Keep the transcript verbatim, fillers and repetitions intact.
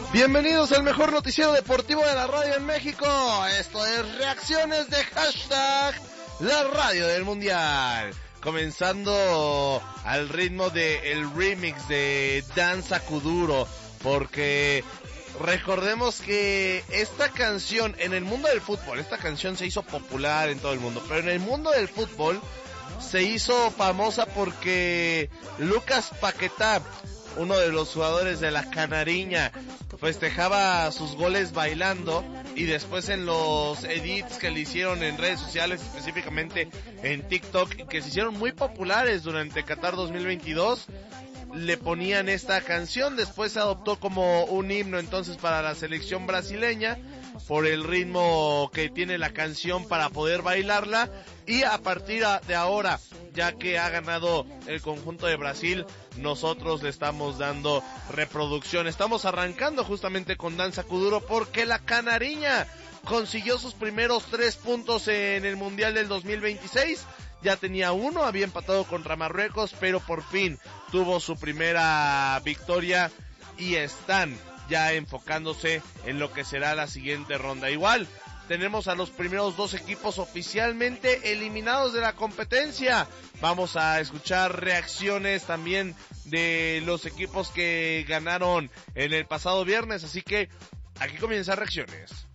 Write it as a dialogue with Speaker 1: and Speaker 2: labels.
Speaker 1: Bienvenidos al mejor noticiero deportivo de la radio en México. Esto es reacciones de hashtag la radio del mundial. Comenzando al ritmo del remix de Danza Kuduro, porque recordemos que esta canción en el mundo del fútbol, esta canción se hizo popular en todo el mundo, pero en el mundo del fútbol se hizo famosa porque Lucas Paquetá, uno de los jugadores de la Canariña, festejaba sus goles bailando, y después en los edits que le hicieron en redes sociales, específicamente en TikTok, que se hicieron muy populares durante Qatar dos mil veintidós, le ponían esta canción. Después se adoptó como un himno entonces para la selección brasileña, por el ritmo que tiene la canción para poder bailarla, y a partir de ahora, ya que ha ganado el conjunto de Brasil, nosotros le estamos dando reproducción. Estamos arrancando justamente con Danza Kuduro porque la Canariña consiguió sus primeros tres puntos en el Mundial del dos mil veintiséis. Ya tenía uno, había empatado contra Marruecos, pero por fin tuvo su primera victoria y están ya enfocándose en lo que será la siguiente ronda. Igual tenemos a los primeros dos equipos oficialmente eliminados de la competencia. Vamos a escuchar reacciones también de los equipos que ganaron en el pasado viernes, así que aquí comienzan reacciones.